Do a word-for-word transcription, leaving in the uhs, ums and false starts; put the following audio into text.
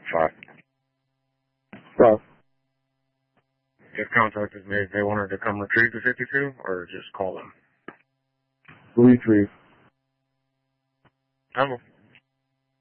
Five. Five. If contact is made, they wanted to come retrieve the fifty-two, or just call them? Retrieve. I will.